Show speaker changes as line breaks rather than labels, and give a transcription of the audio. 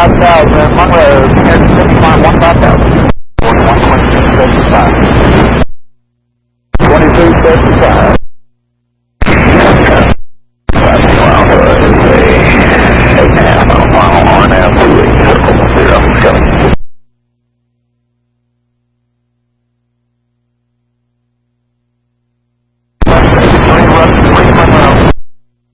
5000, Monroe, Kansas City, climb 15,000. 2122.75. 22.75.